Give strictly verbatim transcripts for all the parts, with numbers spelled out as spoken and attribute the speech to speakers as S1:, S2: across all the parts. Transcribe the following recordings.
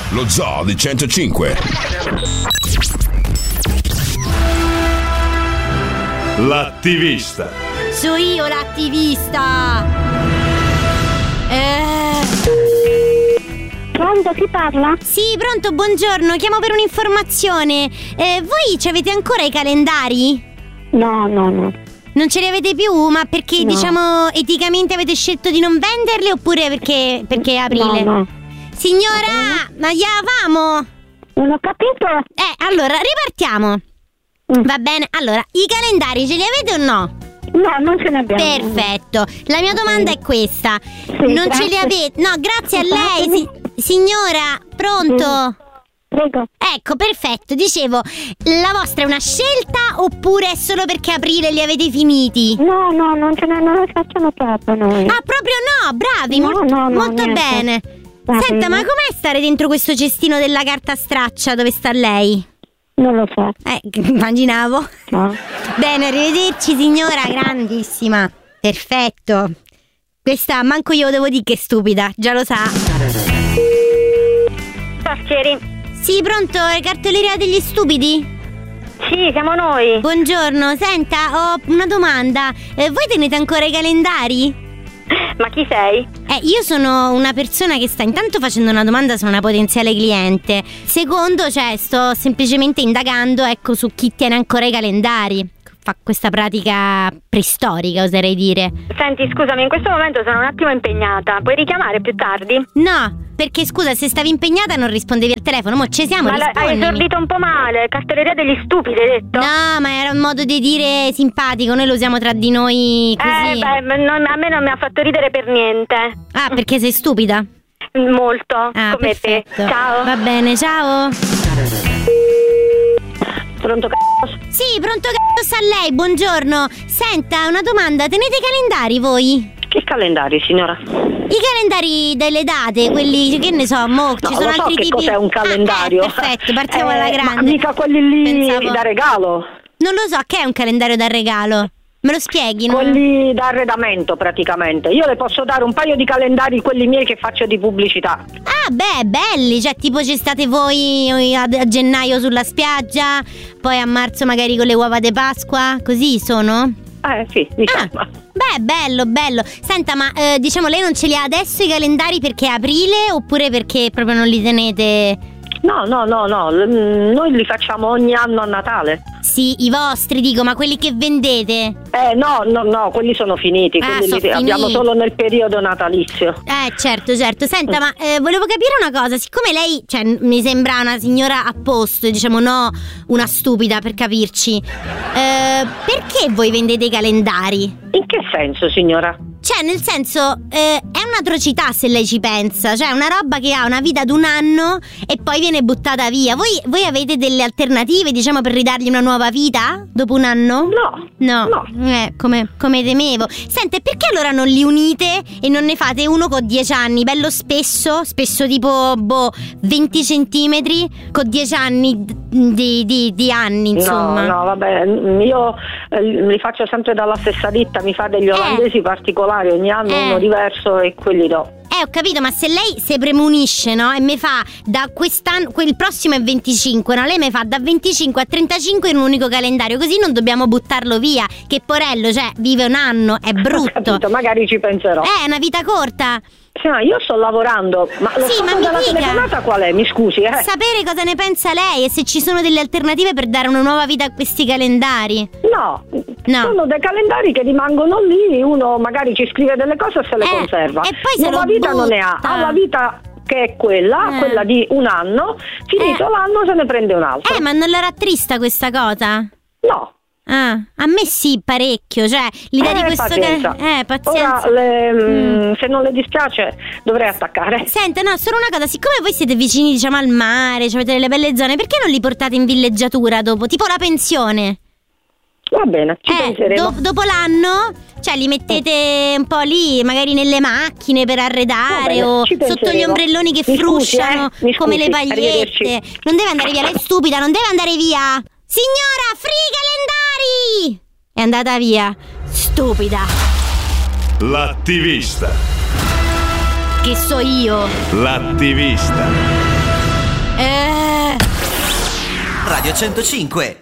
S1: lo Zoo di centocinque.
S2: L'attivista.
S3: So io l'attivista. Eh.
S4: Pronto, chi parla?
S3: Sì, pronto, buongiorno, chiamo per un'informazione. Eh, voi ci avete ancora i calendari?
S4: No, no, no.
S3: Non ce li avete più? Ma perché,
S4: No.
S3: diciamo, eticamente avete scelto di non venderli oppure perché, perché è aprile?
S4: No, no.
S3: Signora, ma gli avamo?
S4: Non ho capito.
S3: Eh, allora, ripartiamo.
S4: Mm.
S3: Va bene, allora, i calendari ce li avete o no?
S4: No, non ce ne abbiamo.
S3: Perfetto, la mia domanda è questa.
S4: Sì,
S3: Non
S4: grazie.
S3: ce li avete? No, grazie a lei,
S4: Scusatemi.
S3: si- signora, pronto?
S4: Prego.
S3: Ecco, perfetto, dicevo, la vostra è una scelta oppure è solo perché aprile li avete finiti?
S4: No, no, non ce ne non ne facciamo proprio noi.
S3: Ah, proprio no, bravi,
S4: No,
S3: mol-
S4: no, no,
S3: molto
S4: niente.
S3: bene.
S4: Va
S3: Senta,
S4: bene.
S3: ma com'è stare dentro questo cestino della carta straccia dove sta lei?
S4: Non lo so.
S3: Eh, immaginavo.
S4: No.
S3: Bene, arrivederci signora, grandissima. Perfetto. Questa manco io lo devo dire che è stupida, già lo sa.
S4: Pastieri.
S3: Sì, pronto, è cartoleria degli stupidi?
S4: Sì, siamo noi.
S3: Buongiorno, senta, ho una domanda. Eh, voi tenete ancora i calendari?
S4: Ma chi sei?
S3: Eh, io sono una persona che sta intanto facendo una domanda su una potenziale cliente. Secondo, cioè, sto semplicemente indagando, ecco, su chi tiene ancora i calendari. Fa questa pratica preistorica, oserei dire.
S4: Senti, scusami, in questo momento sono un attimo impegnata. Puoi richiamare più tardi?
S3: No, perché scusa, se stavi impegnata non rispondevi al telefono. Mo' ci siamo,
S4: Ma la- hai
S3: rispondimi.
S4: esordito un po' male. Cartoleria degli stupidi, hai detto?
S3: No, ma era un modo di dire simpatico, noi lo usiamo tra di noi
S4: Eh,
S3: così.
S4: beh, non- a me non mi ha fatto ridere per niente.
S3: Ah, perché sei stupida?
S4: Molto,
S3: Ah,
S4: come
S3: perfetto.
S4: te. Ciao.
S3: Va bene, ciao.
S4: Pronto, c***o?
S3: Sì, pronto c***o sta lei, buongiorno. Senta, una domanda, tenete i calendari voi?
S5: Che calendari, signora?
S3: I calendari delle date, quelli, che ne so, mo, ci
S5: No,
S3: sono
S5: lo so
S3: altri
S5: che
S3: tipi.
S5: cos'è un calendario.
S3: Ah, eh, perfetto, partiamo
S5: Eh,
S3: alla
S5: Ma
S3: grande.
S5: mica quelli lì
S3: Pensavo-
S5: da regalo.
S3: Non lo so, che è un calendario da regalo? Me lo spieghi? no?
S5: Quelli da arredamento praticamente. Io le posso dare un paio di calendari, quelli miei che faccio di pubblicità.
S3: Ah, beh, belli, cioè tipo ci state voi a, a gennaio sulla spiaggia, poi a marzo magari con le uova di Pasqua, così sono?
S5: Eh sì, diciamo.
S3: Ah, beh, bello, bello. Senta, ma eh, diciamo lei non ce li ha adesso i calendari perché è aprile oppure perché proprio non li tenete?
S5: No, no, no, no, l- noi li facciamo ogni anno a Natale.
S3: Sì, i vostri dico, ma quelli che vendete?
S5: Eh no, no, no, quelli sono finiti,
S3: Ah,
S5: quelli
S3: sono
S5: li abbiamo
S3: finiti.
S5: solo nel periodo natalizio.
S3: Eh, certo, certo. Senta, ma eh, volevo capire una cosa. Siccome lei, cioè, n- mi sembra una signora a posto, diciamo, no una stupida, per capirci. Eh, perché voi vendete i calendari?
S5: In che senso, signora?
S3: Cioè, nel senso, eh, è un'atrocità se lei ci pensa. Cioè, è una roba che ha una vita d'un anno e poi viene buttata via. Voi, voi avete delle alternative, diciamo, per ridargli una nuova vita dopo un anno?
S5: No.
S3: No,
S5: No.
S3: Eh, come, come temevo. Senta, e perché allora non li unite e non ne fate uno con dieci anni, bello spesso, spesso tipo, boh, venti centimetri, con dieci anni di, di, di anni, insomma.
S5: No, no, vabbè, io eh, li faccio sempre dalla stessa ditta, mi fa degli olandesi particolari, ogni anno
S3: Eh.
S5: uno diverso e quelli do.
S3: Eh, ho capito, ma se lei si premunisce, no? E mi fa da quest'anno, quel prossimo è venticinque, no? Lei mi fa da venticinque a trentacinque in un unico calendario, così non dobbiamo buttarlo via. Che porello, cioè, vive un anno, è
S5: Ho
S3: brutto.
S5: capito, magari ci penserò.
S3: Eh, è una vita corta.
S5: Sì, ma io sto lavorando, ma lo
S3: Sì,
S5: scopo
S3: ma mi
S5: della
S3: dica.
S5: telefonata qual è? Mi scusi, eh?
S3: Sapere cosa ne pensa lei e se ci sono delle alternative per dare una nuova vita a questi calendari.
S5: No,
S3: No.
S5: sono dei calendari che rimangono lì, uno magari ci scrive delle cose e se le
S3: Eh,
S5: conserva.
S3: e poi se
S5: Nuova
S3: lo
S5: vita non ne ha,
S3: butta.
S5: ha la vita che è quella,
S3: Eh.
S5: quella di un anno, finito
S3: Eh.
S5: l'anno se ne prende un altro.
S3: Eh, ma non la rattrista questa cosa?
S5: No.
S3: Ah, a me sì, parecchio, cioè l'idea di
S5: Eh,
S3: questo
S5: pazienza.
S3: ca- Eh, pazienza.
S5: Ora, le,
S3: Mm.
S5: mm, se non le dispiace, dovrei attaccare.
S3: Senta, no, solo una cosa, siccome voi siete vicini, diciamo, al mare, cioè avete delle belle zone, perché non li portate in villeggiatura dopo? Tipo la pensione?
S5: Va bene, ci
S3: Eh,
S5: penseremo.
S3: do- dopo l'anno, cioè li mettete un po' lì, magari nelle macchine per
S5: Va
S3: arredare
S5: bene,
S3: o
S5: ci
S3: sotto gli
S5: penseremo.
S3: ombrelloni che
S5: Mi scusi,
S3: frusciano
S5: eh, mi
S3: come
S5: scusi,
S3: le pagliette.
S5: arrivederci.
S3: Non deve andare via, lei è stupida, non deve andare via. Signora, free calendari! È andata via, stupida.
S2: L'attivista.
S3: Che so io.
S2: L'attivista.
S6: Radio centocinque.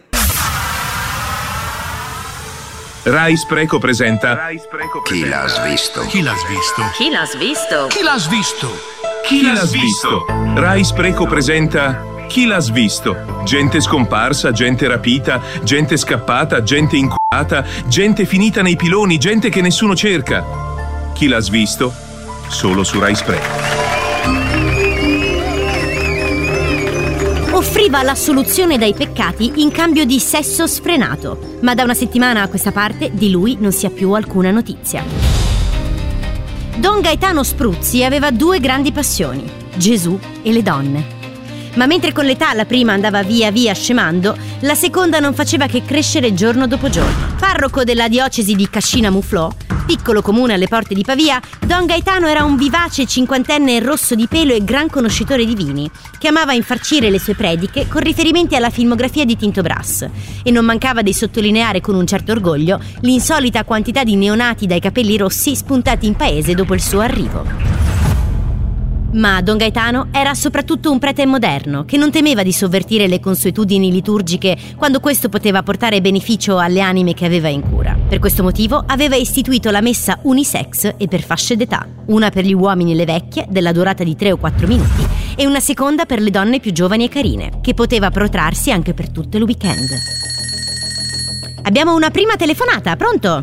S2: Rai Spreco presenta
S1: Chi l'ha svisto?
S2: Chi l'ha svisto?
S7: Chi l'ha svisto?
S2: Chi l'ha svisto? Chi l'ha svisto? Rai Spreco presenta Chi l'ha svisto? Gente scomparsa, gente rapita, gente scappata, gente inculata, gente finita nei piloni, gente che nessuno cerca. Chi l'ha svisto? Solo su Rai Spreco.
S3: Offriva la soluzione dai peccati in cambio di sesso sfrenato, ma da una settimana a questa parte di lui non si ha più alcuna notizia. Don Gaetano Spruzzi aveva due grandi passioni: Gesù e le donne. Ma mentre con l'età la prima andava via via scemando, la seconda non faceva che crescere giorno dopo giorno. Parroco della diocesi di Cascina Muflò, piccolo comune alle porte di Pavia, Don Gaetano era un vivace cinquantenne rosso di pelo e gran conoscitore di vini, che amava infarcire le sue prediche con riferimenti alla filmografia di Tinto Brass, e non mancava di sottolineare con un certo orgoglio l'insolita quantità di neonati dai capelli rossi spuntati in paese dopo il suo arrivo. Ma Don Gaetano era soprattutto un prete moderno che non temeva di sovvertire le consuetudini liturgiche quando questo poteva portare beneficio alle anime che aveva in cura. Per questo motivo aveva istituito la messa unisex e per fasce d'età, una per gli uomini e le vecchie della durata di tre o quattro minuti e una seconda per le donne più giovani e carine, che poteva protrarsi anche per tutto il weekend. Abbiamo una prima telefonata, pronto?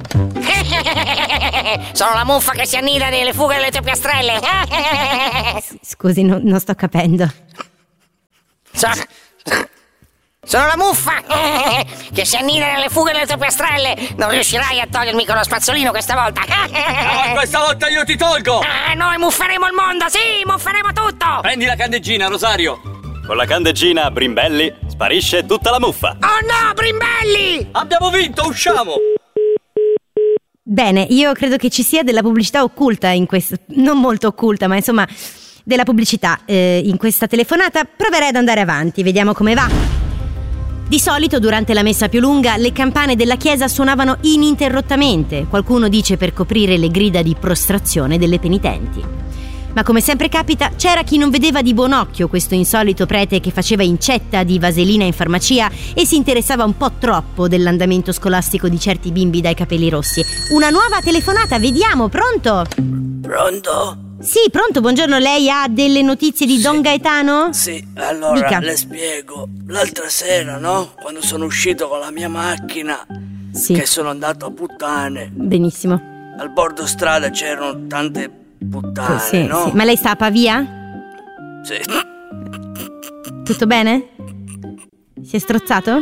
S8: Sono la muffa che si annida nelle fughe delle tue piastrelle.
S3: Scusi, no, non sto capendo.
S8: So, sono la muffa che si annida nelle fughe delle tue piastrelle. Non riuscirai a togliermi con lo spazzolino questa volta.
S9: Ah, questa volta io ti tolgo.
S8: Ah, noi mufferemo il mondo, sì, mufferemo tutto.
S9: Prendi la candeggina, Rosario.
S10: Con la candeggina Brimbelli sparisce tutta la muffa.
S8: Oh no, Brimbelli!
S9: Abbiamo vinto, usciamo.
S3: Bene, io credo che ci sia della pubblicità occulta in questo, non molto occulta, ma insomma della pubblicità eh, in questa telefonata. Proverei ad andare avanti, vediamo come va. Di solito durante la messa più lunga le campane della chiesa suonavano ininterrottamente, qualcuno dice per coprire le grida di prostrazione delle penitenti. Ma come sempre capita, c'era chi non vedeva di buon occhio questo insolito prete che faceva incetta di vaselina in farmacia e si interessava un po' troppo dell'andamento scolastico di certi bimbi dai capelli rossi. Una nuova telefonata, vediamo, pronto?
S11: Pronto?
S3: Sì, pronto, buongiorno, lei ha delle notizie di
S11: sì.
S3: Don Gaetano?
S11: Sì, allora
S3: Dica.
S11: Le spiego. L'altra sera, no? Quando sono uscito con la mia macchina,
S3: sì.
S11: Che sono andato a puttane.
S3: Benissimo.
S11: Al bordo strada c'erano tante puttane,
S3: sì,
S11: no?
S3: Sì. Ma lei sta a Pavia?
S11: Sì.
S3: Tutto bene? Si è strozzato?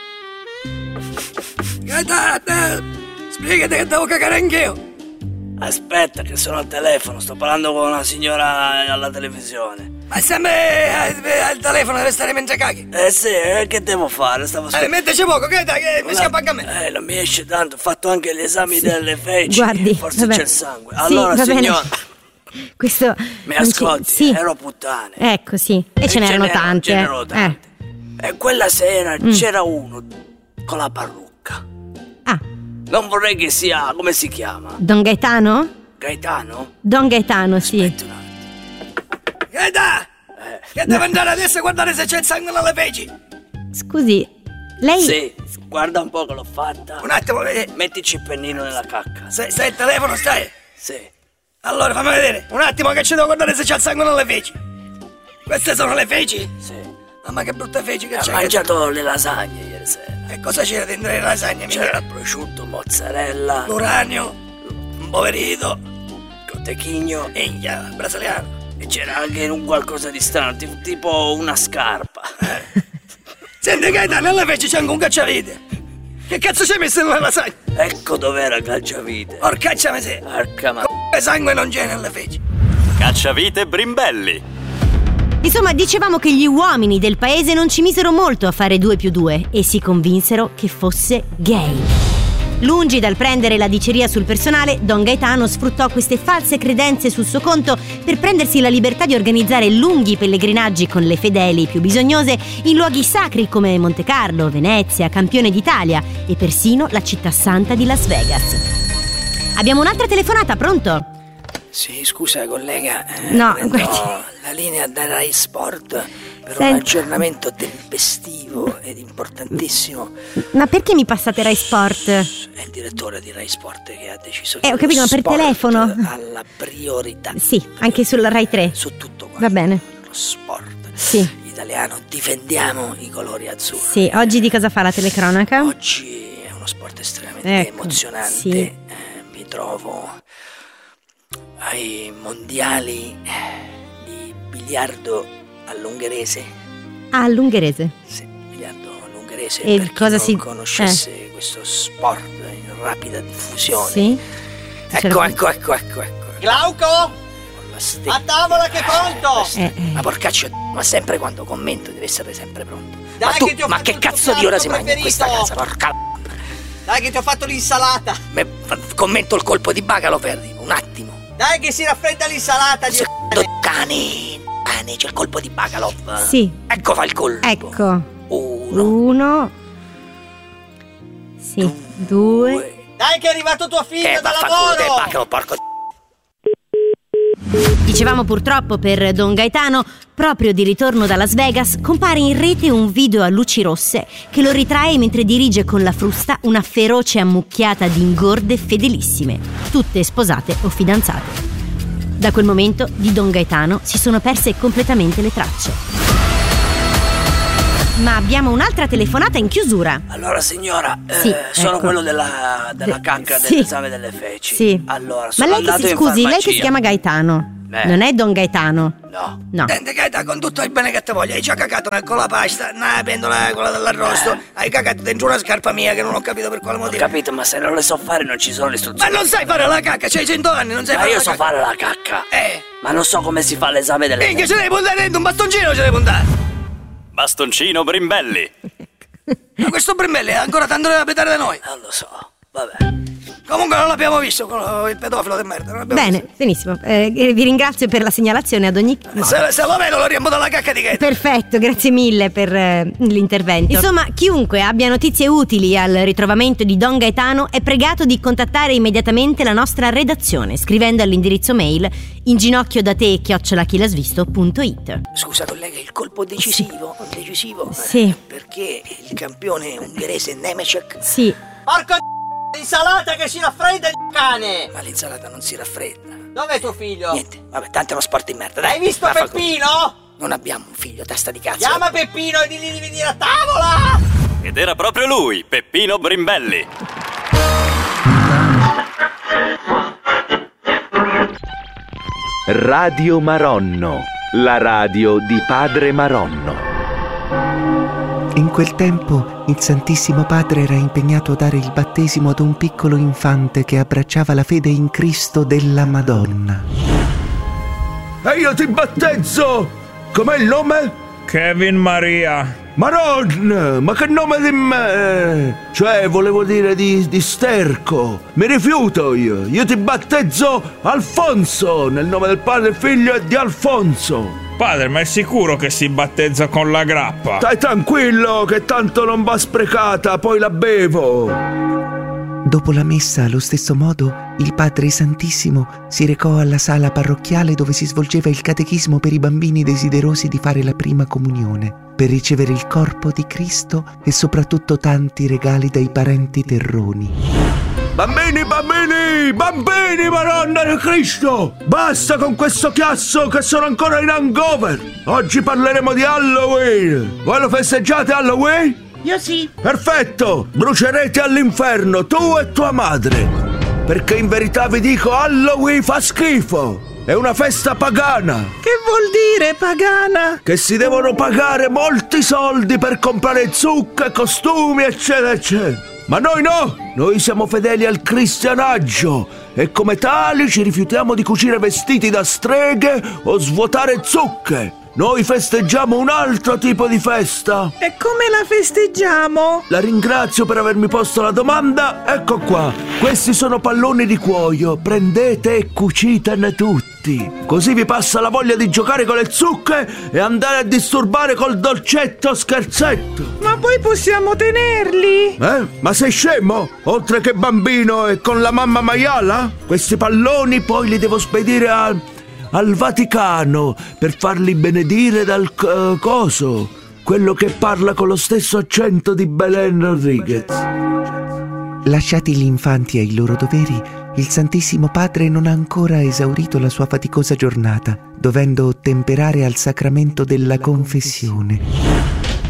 S11: Gaetano, spiegati che devo cagare anch'io. Aspetta che sono al telefono, sto parlando con una signora alla televisione. Ma sempre al telefono deve stare mentre caghi. Eh sì, eh, che devo fare? Stavo aspettando. Eh, metteci poco, che dai, che mi scappa anche a me. Eh, non mi esce tanto, ho fatto anche gli esami sì. delle feci.
S3: Guardi,
S11: forse
S3: vabbè.
S11: C'è il sangue. Allora,
S3: sì,
S11: signora.
S3: Questo
S11: mi ascolti,
S3: sì.
S11: Ero puttane.
S3: Ecco, sì. E, e ce n'erano tante.
S11: Ce n'erano tante. Eh. E quella sera mm. c'era uno con la parrucca.
S3: Ah.
S11: Non vorrei che sia, come si chiama?
S3: Don Gaetano?
S11: Gaetano?
S3: Don Gaetano, sì.
S11: Aspetta un attimo. Gaetano! Eh. Che devo no. andare adesso a guardare se c'è il sangue nelle feci.
S3: Scusi, lei...
S11: Sì, guarda un po' che l'ho fatta. Un attimo, vedi. Mettici il pennino nella cacca. Se, stai al telefono, stai? Sì. Allora, fammi vedere. Un attimo che ci devo guardare se c'è il sangue nelle feci. Queste sono le feci? Sì. Mamma che brutte feci che c'è. Ho mangiato le lasagne ieri sera. E cosa c'era dentro le lasagne? C'era prosciutto, mozzarella, l'uranio, un poverito, cotechigno, india, brasiliano. E c'era anche un qualcosa di strano, tipo una scarpa. Senti Gaetano, nelle feci c'è anche un cacciavite. Che cazzo c'hai messo nella lasagna? Ecco dov'era il cacciavite. Orcaccia me se. Porca ma... C***o sangue non c'è nelle feci.
S10: Cacciavite Brimbelli.
S3: Insomma, dicevamo che gli uomini del paese non ci misero molto a fare due più due e si convinsero che fosse gay. Lungi dal prendere la diceria sul personale, Don Gaetano sfruttò queste false credenze sul suo conto per prendersi la libertà di organizzare lunghi pellegrinaggi con le fedeli più bisognose in luoghi sacri come Monte Carlo, Venezia, Campione d'Italia e persino la città santa di Las Vegas. Abbiamo un'altra telefonata, pronto?
S11: Sì, scusa collega, eh,
S3: no,
S11: prendo la linea da Rai Sport per
S3: Senti.
S11: un aggiornamento tempestivo ed importantissimo.
S3: Ma perché mi passate Rai Sport?
S11: È il direttore di Rai Sport che ha deciso che
S3: Eh, ho capito, ma per
S11: sport
S3: telefono?
S11: ha la priorità.
S3: Sì, anche sulla Rai tre.
S11: Su tutto quanto.
S3: Va bene.
S11: Lo sport
S3: Sì.
S11: italiano, difendiamo i colori azzurri.
S3: Sì, oggi di cosa fa la telecronaca?
S11: Oggi è uno sport estremamente
S3: Ecco,
S11: emozionante.
S3: sì.
S11: Eh, mi trovo ai mondiali di biliardo all'ungherese.
S3: Ah, all'ungherese.
S11: Sì, biliardo all'ungherese.
S3: E
S11: per chi
S3: cosa
S11: non
S3: si-
S11: conoscesse questo sport in rapida diffusione.
S3: Sì.
S11: Ecco, ecco, ecco, ecco, ecco.
S9: Glauco?
S11: Ste-
S9: A tavola che è pronto!
S3: Eh, eh.
S11: Ma porcaccio, ma sempre quando commento deve essere sempre pronto.
S9: Dai,
S11: ma tu,
S9: che ti ho
S11: ma
S9: fatto
S11: che
S9: il
S11: cazzo
S9: tuo
S11: di ora
S9: piatto
S11: si mangia in questa
S9: preferito?
S11: casa? Porca
S9: Dai che ti ho fatto l'insalata!
S11: me, f- commento il colpo di bacalo, Ferri, un attimo.
S9: Dai che si raffredda l'insalata di
S11: Secondo cane, cane, c'è il colpo di bacalo.
S3: Sì.
S11: Ecco fa il colpo.
S3: Ecco.
S11: Uno,
S3: Uno. Sì. Due.
S11: due.
S9: Dai che è arrivato tuo figlio
S11: Eh,
S9: da
S11: vaffanculo te,
S9: lavoro!
S11: bacalo, porco.
S3: Dicevamo purtroppo per Don Gaetano, proprio di ritorno da Las Vegas, compare in rete un video a luci rosse che lo ritrae mentre dirige con la frusta una feroce ammucchiata di ingorde fedelissime, tutte sposate o fidanzate. Da quel momento di Don Gaetano si sono perse completamente le tracce. Ma abbiamo un'altra telefonata in chiusura.
S11: Allora signora, eh,
S3: Sì,
S11: sono
S3: ecco.
S11: quello della, della
S3: De-
S11: cacca
S3: sì.
S11: dell'esame delle feci.
S3: Sì.
S11: Allora,
S3: Ma
S11: sono
S3: lei che
S11: andato
S3: si
S11: in
S3: scusi, lei che
S11: farmacia.
S3: si chiama Gaetano.
S11: Eh.
S3: Non è Don Gaetano.
S11: No.
S3: No.
S11: Senti Gaeta, con tutto il bene che ti voglio, hai già cagato con la pasta, una pentola, quella dell'arrosto,
S3: Eh.
S11: hai cagato dentro una scarpa mia che non ho capito per quale motivo.
S6: Ho capito, ma se non le so fare non ci sono le
S11: Ma
S6: istruzioni.
S11: non sai fare la cacca, c'hai cento anni, non sai
S6: Ma
S11: fare
S6: io
S11: la
S6: so
S11: cacca.
S6: fare la cacca.
S11: Eh,
S6: Ma non so come si fa l'esame delle
S11: minchia, ce devi puntare dentro un bastoncino, ce devi puntare.
S10: Bastoncino Brimbelli.
S11: Ma questo Brimbelli ha ancora tanto da petare da noi.
S6: Non lo so, vabbè.
S11: Comunque non l'abbiamo visto, con il pedofilo di merda. Non l'abbiamo
S3: Bene, benissimo. Eh, vi ringrazio per la segnalazione ad ogni
S11: visto. Se, se lo vedo lo riempo dalla cacca di Gaeta.
S3: Perfetto, grazie mille per eh, l'intervento. Insomma, chiunque abbia notizie utili al ritrovamento di Don Gaetano è pregato di contattare immediatamente la nostra redazione scrivendo all'indirizzo mail inginocchiodate chiocciola chilasvisto punto it.
S11: Scusa collega, il colpo decisivo, decisivo.
S3: Sì.
S11: eh, Perché il campione ungherese Nemecek.
S3: Sì.
S9: Porco l'insalata che si raffredda di cane!
S11: Ma l'insalata non si raffredda.
S9: Dov'è tuo figlio?
S11: Niente, vabbè, tanto è uno sport di merda, dai.
S9: Hai visto
S11: vaffanculo.
S9: Peppino?
S11: Non abbiamo un figlio, testa di cazzo.
S9: Chiama Peppino e digli di venire a tavola!
S10: Ed era proprio lui, Peppino Brimbelli.
S1: Radio Maronno, la radio di Padre Maronno.
S7: In quel tempo il Santissimo Padre era impegnato a dare il battesimo ad un piccolo infante che abbracciava la fede in Cristo della Madonna.
S12: E io ti battezzo! Com'è il nome?
S13: Kevin Maria.
S12: Maron, ma che nome di me? Cioè, volevo dire di, di sterco. Mi rifiuto io. Io ti battezzo Alfonso, nel nome del Padre, Figlio e di Alfonso.
S13: Padre, ma è sicuro che si battezza con la grappa?
S12: Stai tranquillo, che tanto non va sprecata, poi la bevo.
S7: Dopo la messa, allo stesso modo, il Padre Santissimo si recò alla sala parrocchiale dove si svolgeva il catechismo per i bambini desiderosi di fare la prima comunione, per ricevere il corpo di Cristo e soprattutto tanti regali dai parenti terroni.
S12: Bambini, bambini, bambini, Madonna di Cristo! Basta con questo chiasso che sono ancora in hangover! Oggi parleremo di Halloween! Voi lo festeggiate Halloween?
S14: Io sì.
S12: Perfetto! Brucerete all'inferno, tu e tua madre! Perché in verità vi dico, Halloween fa schifo! È una festa pagana!
S14: Che vuol dire pagana?
S12: Che si devono pagare molti soldi per comprare zucche, costumi, eccetera, eccetera! Ma noi no! Noi siamo fedeli al cristianaggio e come tali ci rifiutiamo di cucire vestiti da streghe o svuotare zucche! Noi festeggiamo un altro tipo di festa!
S14: E come la festeggiamo?
S12: La ringrazio per avermi posto la domanda. Ecco qua, questi sono palloni di cuoio. Prendete e cucitene tutti. Così vi passa la voglia di giocare con le zucche e andare a disturbare col dolcetto scherzetto.
S14: Ma poi possiamo tenerli?
S12: Eh? Ma sei scemo? Oltre che bambino e con la mamma maiala? Questi palloni poi li devo spedire a... al Vaticano per farli benedire dal uh, coso, quello che parla con lo stesso accento di Belen Rodriguez.
S7: Lasciati gli infanti ai loro doveri, il Santissimo Padre non ha ancora esaurito la sua faticosa giornata, dovendo ottemperare al sacramento della confessione.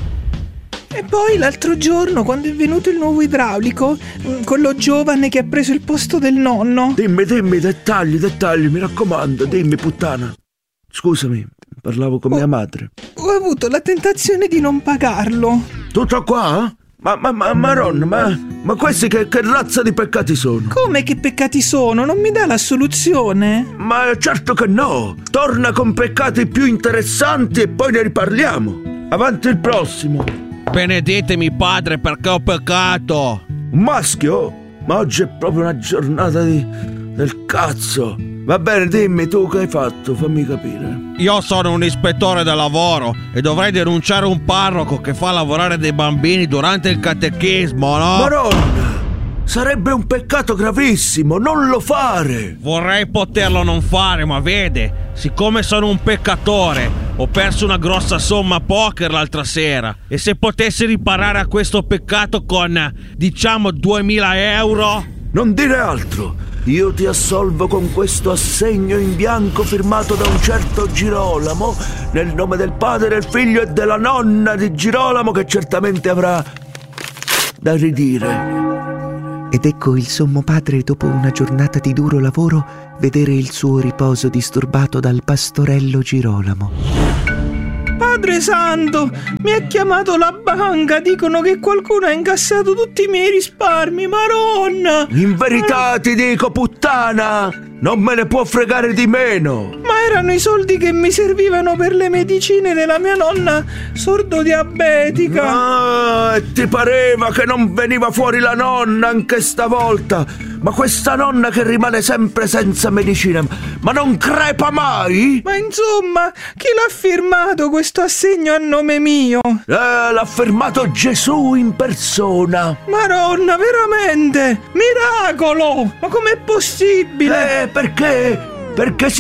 S14: E poi l'altro giorno, quando è venuto il nuovo idraulico, quello giovane che ha preso il posto del nonno.
S12: Dimmi, dimmi, dettagli, dettagli, mi raccomando, dimmi, puttana. Scusami, parlavo con
S14: ho,
S12: mia madre.
S14: Ho avuto la tentazione di non pagarlo.
S12: Tutto qua? Ma, ma, ma, Maron, ma, ma questi che, che razza di peccati sono?
S14: Come che peccati sono? Non mi dà la soluzione?
S12: Ma certo che no! Torna con peccati più interessanti e poi ne riparliamo. Avanti il prossimo.
S15: Benedetemi, padre, perché ho peccato.
S12: Un maschio? Ma oggi è proprio una giornata di... del cazzo. Va bene, dimmi tu che hai fatto, fammi capire.
S15: Io sono un ispettore del lavoro e dovrei denunciare un parroco che fa lavorare dei bambini durante il catechismo, no?
S12: Maronna! Sarebbe un peccato gravissimo, non lo fare!
S15: Vorrei poterlo non fare, ma vede, siccome sono un peccatore, ho perso una grossa somma a poker l'altra sera. E se potessi riparare a questo peccato con, diciamo, duemila euro?
S12: Non dire altro! Io ti assolvo con questo assegno in bianco firmato da un certo Girolamo, nel nome del padre, del figlio e della nonna di Girolamo, che certamente avrà da ridire.
S7: Ed ecco il Sommo Padre, dopo una giornata di duro lavoro, vedere il suo riposo disturbato dal pastorello Girolamo.
S14: Padre Santo, mi ha chiamato la banca, dicono che qualcuno ha incassato tutti i miei risparmi, Maronna!
S12: In verità ti dico, puttana, non me ne può fregare di meno!
S14: Ma erano i soldi che mi servivano per le medicine della mia nonna sordodiabetica!
S12: Ah, ti pareva che non veniva fuori la nonna anche stavolta? Ma questa nonna che rimane sempre senza medicina, ma non crepa mai?
S14: Ma insomma, chi l'ha firmato questo assegno a nome mio?
S12: Eh, l'ha firmato Gesù in persona.
S14: Maronna, veramente? Miracolo! Ma com'è possibile?
S12: Eh, perché? Perché